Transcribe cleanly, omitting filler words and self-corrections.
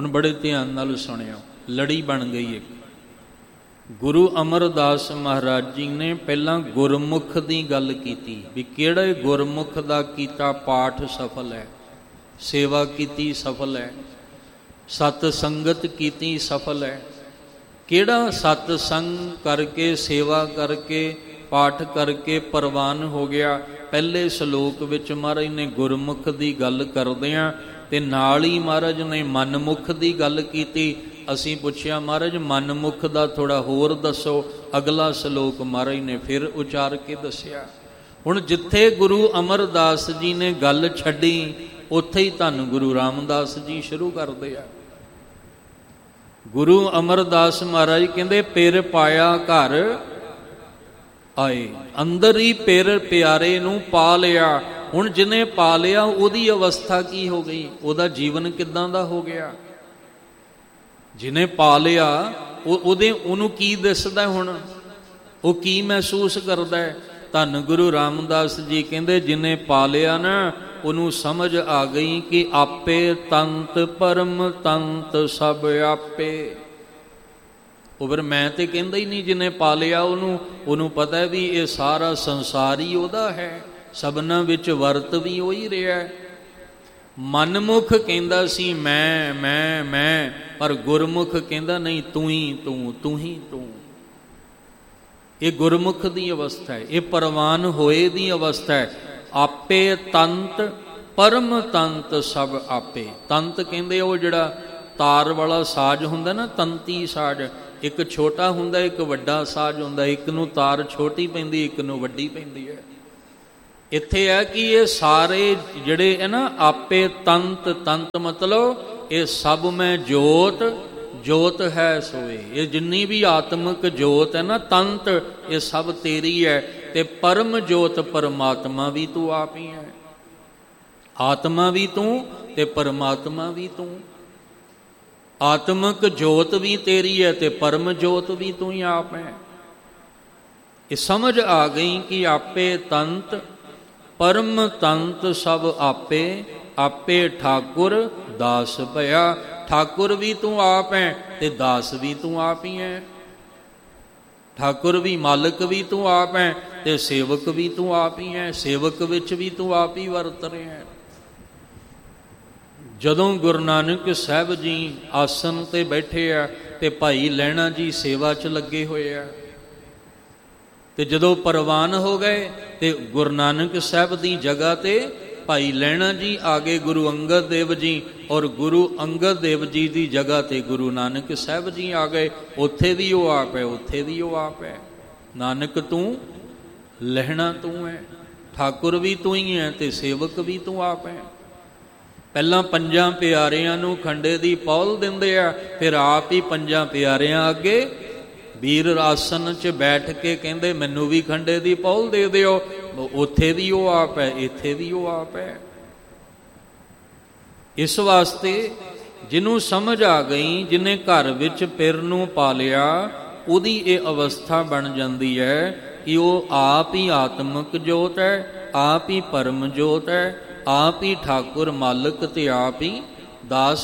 ਹੁਣ ਬੜੇ ਧਿਆਨ ਨਾਲ ਸੁਣਿਓ, ਲੜੀ ਬਣ ਗਈ ਇੱਕ। ਗੁਰੂ ਅਮਰਦਾਸ ਮਹਾਰਾਜ ਜੀ ਨੇ ਪਹਿਲਾਂ ਗੁਰਮੁਖ ਦੀ ਗੱਲ ਕੀਤੀ ਵੀ ਕਿਹੜੇ ਗੁਰਮੁਖ ਦਾ ਕੀਤਾ ਪਾਠ ਸਫਲ ਹੈ, ਸੇਵਾ ਕੀਤੀ ਸਫਲ ਹੈ, ਸਤ ਸੰਗਤ ਕੀਤੀ ਸਫਲ ਹੈ। ਕਿਹੜਾ ਸਤ ਸੰਗ ਕਰਕੇ, ਸੇਵਾ ਕਰਕੇ, ਪਾਠ ਕਰਕੇ ਪ੍ਰਵਾਨ ਹੋ ਗਿਆ। ਪਹਿਲੇ ਸ਼ਲੋਕ ਵਿੱਚ ਮਹਾਰਾਜ ਨੇ ਗੁਰਮੁਖ ਦੀ ਗੱਲ ਕਰਦਿਆਂ ਤੇ ਨਾਲ ਹੀ ਮਹਾਰਾਜ ਨੇ ਮਨਮੁਖ ਦੀ ਗੱਲ ਕੀਤੀ। ਅਸੀਂ ਪੁੱਛਿਆ ਮਹਾਰਾਜ ਮਨਮੁਖ ਦਾ ਥੋੜਾ ਹੋਰ ਦੱਸੋ। ਅਗਲਾ ਸ਼ਲੋਕ ਮਹਾਰਾਜ ਨੇ ਫਿਰ ਉਚਾਰ ਕੇ ਦੱਸਿਆ। ਹੁਣ ਜਿੱਥੇ ਗੁਰੂ ਅਮਰਦਾਸ ਜੀ ਨੇ ਗੱਲ ਛੱਡੀ ਉੱਥੇ ਹੀ ਧੰਨ ਗੁਰੂ ਰਾਮਦਾਸ ਜੀ ਸ਼ੁਰੂ ਕਰਦੇ ਆ। ਗੁਰੂ ਅਮਰਦਾਸ ਮਹਾਰਾਜ ਕਹਿੰਦੇ ਪਿਰ ਪਾਇਆ ਘਰ ਆਏ, ਅੰਦਰ ਹੀ ਪਿਰ ਪਿਆਰੇ ਨੂੰ ਪਾ ਲਿਆ। ਹੁਣ ਜਿਹਨੇ ਪਾ ਲਿਆ ਉਹਦੀ ਅਵਸਥਾ ਕੀ ਹੋ ਗਈ, ਉਹਦਾ ਜੀਵਨ ਕਿੱਦਾਂ ਦਾ ਹੋ ਗਿਆ। ਜਿਹਨੇ ਪਾ ਲਿਆ ਉਹਨੂੰ ਕੀ ਦਿਸਦਾ, ਹੁਣ ਉਹ ਕੀ ਮਹਿਸੂਸ ਕਰਦਾ। ਧੰਨ ਗੁਰੂ ਰਾਮਦਾਸ ਜੀ ਕਹਿੰਦੇ ਜਿਹਨੇ ਪਾ ਲਿਆ ਨਾ ਉਹਨੂੰ ਸਮਝ ਆ ਗਈ ਕਿ ਆਪੇ ਤੰਤ ਪਰਮ ਤੰਤ ਸਭ ਆਪੇ। ਉਹ ਫਿਰ ਮੈਂ ਤੇ ਕਹਿੰਦਾ ਹੀ ਨਹੀਂ, ਜਿਹਨੇ ਪਾ ਲਿਆ ਉਹਨੂੰ ਪਤਾ ਵੀ ਇਹ ਸਾਰਾ ਸੰਸਾਰ ਹੀ ਉਹਦਾ ਹੈ, ਸਭਨਾਂ ਵਿੱਚ ਵਰਤ ਵੀ ਉਹ ਹੀ ਰਿਹਾ। ਮਨਮੁਖ ਕਹਿੰਦਾ ਸੀ ਮੈਂ, ਪਰ ਗੁਰਮੁਖ ਕਹਿੰਦਾ ਨਹੀਂ, ਤੂੰ ਹੀ ਤੂੰ, ਤੂੰ ਹੀ ਤੂੰ। ਇਹ ਗੁਰਮੁਖ ਦੀ ਅਵਸਥਾ ਹੈ, ਇਹ ਪ੍ਰਵਾਨ ਹੋਏ ਦੀ ਅਵਸਥਾ ਹੈ। ਆਪੇ ਤੰਤ ਪਰਮ ਤੰਤ ਸਭ ਆਪੇ। ਤੰਤ ਕਹਿੰਦੇ ਉਹ ਜਿਹੜਾ ਤਾਰ ਵਾਲਾ ਸਾਜ਼ ਹੁੰਦਾ ਨਾ, ਤੰਤੀ ਸਾਜ਼। ਇੱਕ ਛੋਟਾ ਹੁੰਦਾ, ਇੱਕ ਵੱਡਾ ਸਾਜ਼ ਹੁੰਦਾ। ਇੱਕ ਨੂੰ ਤਾਰ ਛੋਟੀ ਪੈਂਦੀ, ਇੱਕ ਨੂੰ ਵੱਡੀ ਪੈਂਦੀ ਹੈ। ਇੱਥੇ ਹੈ ਕਿ ਇਹ ਸਾਰੇ ਜਿਹੜੇ ਹੈ ਨਾ ਆਪੇ ਤੰਤ, ਤੰਤ ਮਤਲਬ ਇਹ ਸਭ ਮੈਂ ਜੋਤ, ਜੋਤ ਹੈ ਸੋਏ। ਇਹ ਜਿੰਨੀ ਵੀ ਆਤਮਿਕ ਜੋਤ ਹੈ ਨਾ ਤੰਤ, ਇਹ ਸਭ ਤੇਰੀ ਹੈ। ਤੇ ਪਰਮ ਜੋਤ ਪਰਮਾਤਮਾ ਵੀ ਤੂੰ ਆਪ ਹੀ ਹੈ। ਆਤਮਾ ਵੀ ਤੂੰ ਤੇ ਪਰਮਾਤਮਾ ਵੀ ਤੂੰ। ਆਤਮਿਕ ਜੋਤ ਵੀ ਤੇਰੀ ਹੈ ਤੇ ਪਰਮ ਜੋਤ ਵੀ ਤੂੰ ਹੀ ਆਪ ਹੈ। ਇਹ ਸਮਝ ਆ ਗਈ ਕਿ ਆਪੇ ਤੰਤ ਪਰਮ ਤੰਤ ਸਭ ਆਪੇ, ਆਪੇ ਠਾਕੁਰ ਦਾਸ ਭਇਆ। ਠਾਕੁਰ ਵੀ ਤੂੰ ਆਪ ਹੈ ਤੇ ਦਾਸ ਵੀ ਤੂੰ ਆਪ ਹੀ ਹੈ। ਠਾਕੁਰ ਵੀ, ਮਾਲਕ ਵੀ ਤੂੰ ਆਪ ਹੈ ਤੇ ਸੇਵਕ ਵੀ ਤੂੰ ਆਪ ਹੀ ਹੈ। ਸੇਵਕ ਵਿੱਚ ਵੀ ਤੂੰ ਆਪ ਹੀ ਵਰਤ ਰਿਹਾ ਹੈ। ਜਦੋਂ ਗੁਰੂ ਨਾਨਕ ਸਾਹਿਬ ਜੀ ਆਸਨ ਤੇ ਬੈਠੇ ਆ ਤੇ ਭਾਈ ਲਹਿਣਾ ਜੀ ਸੇਵਾ 'ਚ ਲੱਗੇ ਹੋਏ ਆ। ਤੇ ਜਦੋਂ ਪ੍ਰਵਾਨ ਹੋ ਗਏ ਤੇ ਗੁਰੂ ਨਾਨਕ ਸਾਹਿਬ ਦੀ ਜਗ੍ਹਾ ਤੇ ਭਾਈ ਲਹਿਣਾ ਜੀ ਆ ਗਏ, ਗੁਰੂ ਅੰਗਦ ਦੇਵ ਜੀ, ਔਰ ਗੁਰੂ ਅੰਗਦ ਦੇਵ ਜੀ ਦੀ ਜਗ੍ਹਾ ਤੇ ਗੁਰੂ ਨਾਨਕ ਸਾਹਿਬ ਜੀ ਆ ਗਏ। ਉੱਥੇ ਵੀ ਉਹ ਆਪ ਹੈ, ਉੱਥੇ ਵੀ ਉਹ ਆਪ ਹੈ। ਨਾਨਕ ਤੂੰ, ਲਹਿਣਾ ਤੂੰ ਹੈ, ਠਾਕੁਰ ਵੀ ਤੂੰ ਹੀ ਹੈ ਤੇ ਸੇਵਕ ਵੀ ਤੂੰ ਆਪ ਹੈ। ਪਹਿਲਾਂ ਪੰਜਾਂ ਪਿਆਰਿਆਂ ਨੂੰ ਖੰਡੇ ਦੀ ਪੌਲ ਦਿੰਦੇ ਆ, ਫਿਰ ਆਪ ਹੀ ਪੰਜਾਂ ਪਿਆਰਿਆਂ ਅੱਗੇ ਵੀਰ ਆਸਨ 'ਚ ਬੈਠ ਕੇ ਕਹਿੰਦੇ ਮੈਨੂੰ ਵੀ ਖੰਡੇ ਦੀ ਪੌਲ ਦੇ ਦਿਓ। ਉੱਥੇ ਵੀ ਉਹ ਆਪ ਹੈ, ਇੱਥੇ ਵੀ ਉਹ ਆਪ ਹੈ। ਇਸ ਵਾਸਤੇ ਜਿਹਨੂੰ ਸਮਝ ਆ ਗਈ, ਜਿਹਨੇ ਘਰ ਵਿੱਚ ਪਿਰ ਨੂੰ ਪਾ ਲਿਆ, ਉਹਦੀ ਇਹ ਅਵਸਥਾ ਬਣ ਜਾਂਦੀ ਹੈ ਕਿ ਉਹ ਆਪ ਹੀ ਆਤਮਿਕ ਜੋਤ ਹੈ, ਆਪ ਹੀ ਪਰਮ ਜੋਤ ਹੈ, ਆਪ ਹੀ ਠਾਕੁਰ ਮਾਲਕ ਤੇ ਆਪ ਹੀ ਦਾਸ